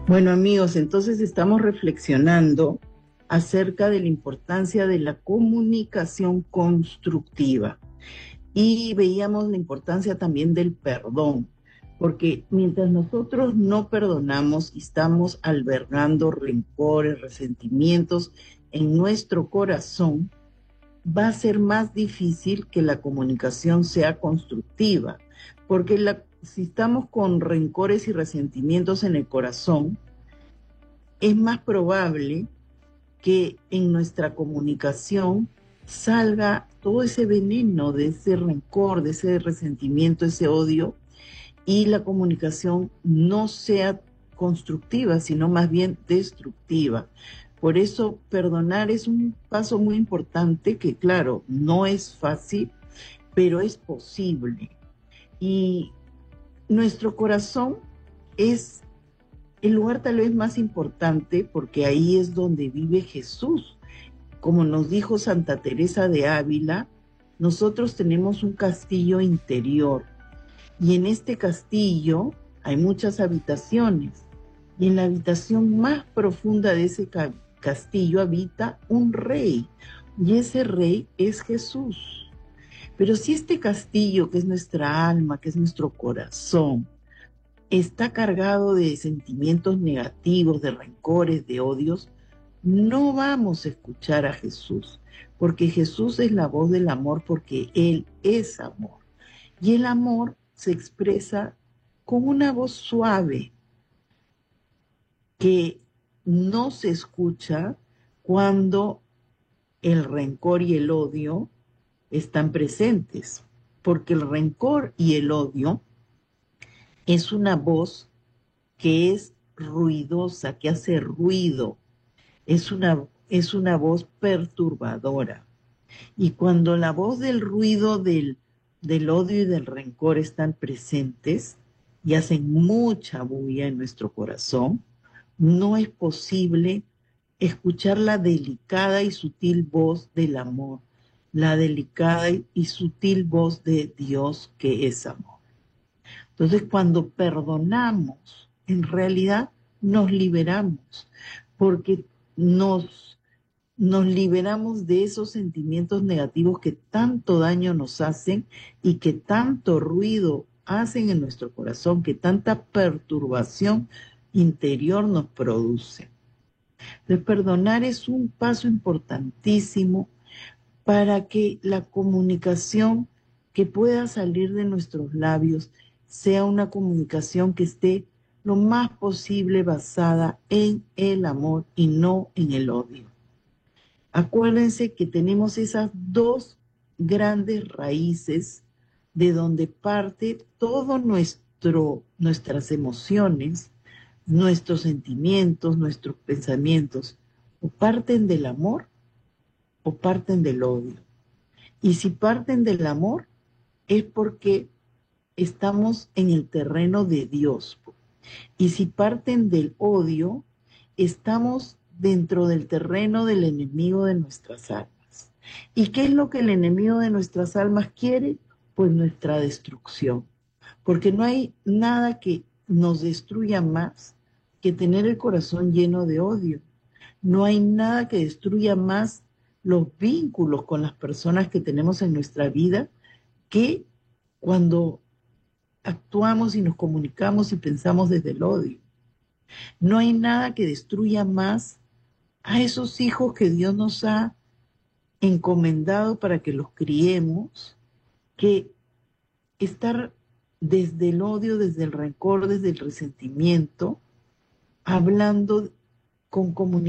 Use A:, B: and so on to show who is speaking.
A: Bueno, amigos, entonces estamos reflexionando acerca de la importancia de la comunicación constructiva y veíamos la importancia también del perdón, porque mientras nosotros no perdonamos y estamos albergando rencores, resentimientos en nuestro corazón, va a ser más difícil que la comunicación sea constructiva, porque si estamos con rencores y resentimientos en el corazón, es más probable que en nuestra comunicación salga todo ese veneno de ese rencor, de ese resentimiento, ese odio, y la comunicación no sea constructiva, sino más bien destructiva. Por eso perdonar es un paso muy importante que, claro, no es fácil, pero es posible. Y nuestro corazón es el lugar tal vez más importante porque ahí es donde vive Jesús. Como nos dijo Santa Teresa de Ávila, nosotros tenemos un castillo interior y en este castillo hay muchas habitaciones y en la habitación más profunda de ese castillo habita un rey y ese rey es Jesús. Pero si este castillo, que es nuestra alma, que es nuestro corazón, está cargado de sentimientos negativos, de rencores, de odios, no vamos a escuchar a Jesús, porque Jesús es la voz del amor, porque Él es amor. Y el amor se expresa con una voz suave que no se escucha cuando el rencor y el odio están presentes, porque el rencor y el odio es una voz que es ruidosa, que hace ruido, es una voz perturbadora. Y cuando la voz del ruido del odio y del rencor están presentes y hacen mucha bulla en nuestro corazón, no es posible escuchar la delicada y sutil voz del amor, la delicada y sutil voz de Dios que es amor. Entonces, cuando perdonamos, en realidad nos liberamos, porque nos liberamos de esos sentimientos negativos que tanto daño nos hacen y que tanto ruido hacen en nuestro corazón, que tanta perturbación interior nos produce. Entonces, perdonar es un paso importantísimo para que la comunicación que pueda salir de nuestros labios sea una comunicación que esté lo más posible basada en el amor y no en el odio. Acuérdense que tenemos esas dos grandes raíces de donde parte todo nuestras emociones, nuestros sentimientos, nuestros pensamientos, o parten del amor o parten del odio. Y si parten del amor, es porque estamos en el terreno de Dios. Y si parten del odio, estamos dentro del terreno del enemigo de nuestras almas. ¿Y qué es lo que el enemigo de nuestras almas quiere? Pues nuestra destrucción. Porque no hay nada que nos destruya más que tener el corazón lleno de odio. No hay nada que destruya más los vínculos con las personas que tenemos en nuestra vida que cuando actuamos y nos comunicamos y pensamos desde el odio. No hay nada que destruya más a esos hijos que Dios nos ha encomendado para que los criemos, que estar desde el odio, desde el rencor, desde el resentimiento, hablando con comunicación